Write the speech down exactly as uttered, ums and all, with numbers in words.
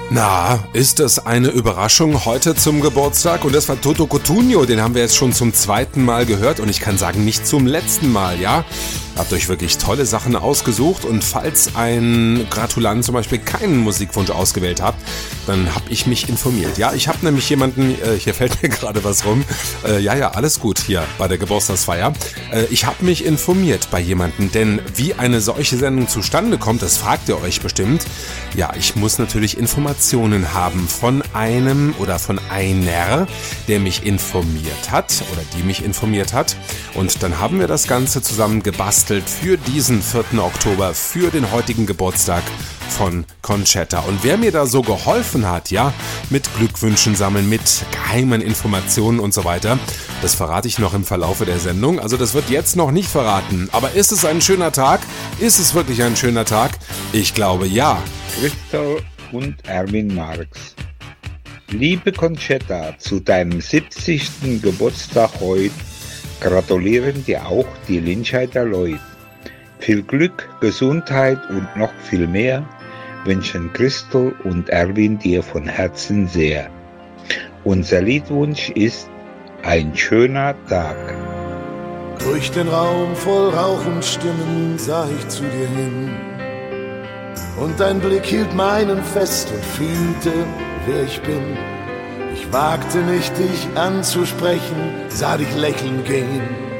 Na, ist das eine Überraschung heute zum Geburtstag? Und das war Toto Cutugno, den haben wir jetzt schon zum zweiten Mal gehört und ich kann sagen, nicht zum letzten Mal, ja? Habt euch wirklich tolle Sachen ausgesucht und falls ein Gratulant zum Beispiel keinen Musikwunsch ausgewählt habt, dann habe ich mich informiert. Ja, ich habe nämlich jemanden, äh, hier fällt mir gerade was rum, äh, ja, ja, alles gut hier bei der Geburtstagsfeier. Äh, ich habe mich informiert bei jemandem, denn wie eine solche Sendung zustande kommt, das fragt ihr euch bestimmt. Ja, ich muss natürlich Informationen haben von einem oder von einer, der mich informiert hat oder die mich informiert hat. Und dann haben wir das Ganze zusammen gebastelt für diesen vierten Oktober, für den heutigen Geburtstag von Concetta. Und wer mir da so geholfen hat, ja, mit Glückwünschen sammeln, mit geheimen Informationen und so weiter, das verrate ich noch im Verlaufe der Sendung. Also das wird jetzt noch nicht verraten. Aber ist es ein schöner Tag? Ist es wirklich ein schöner Tag? Ich glaube, ja. Christel und Erwin Marx. Liebe Concetta, zu deinem siebzigsten Geburtstag heute gratulieren dir auch die Linscheider Leute. Viel Glück, Gesundheit und noch viel mehr wünschen Christel und Erwin dir von Herzen sehr. Unser Liedwunsch ist ein schöner Tag. Durch den Raum voll Rauch und Stimmen sah ich zu dir hin. Und dein Blick hielt meinen fest und fühlte, wer ich bin. Ich wagte nicht, dich anzusprechen, sah dich lächeln gehen.